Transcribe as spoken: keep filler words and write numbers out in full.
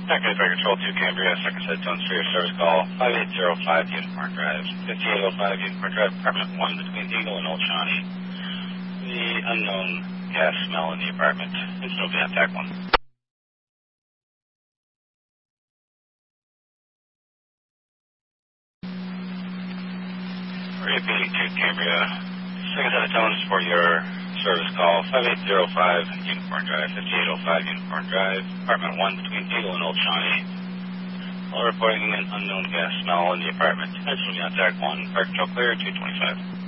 Second Fire Control two Cambria, second set tones for your service call, five eight zero five Unicorn Drive, fifty-eight oh five Unicorn Drive, apartment one between Eagle and Old Shawnee. The unknown gas smell in the apartment. Instant contact one. Repeating two Cambria, second set of tones for your service call, five eight zero five Unicorn Drive, fifty-eight oh five Unicorn Drive, apartment one between Eagle and Old Shawnee. All reporting an unknown gas smell in the apartment. Instant contact one, Fire Control clear, two twenty-five.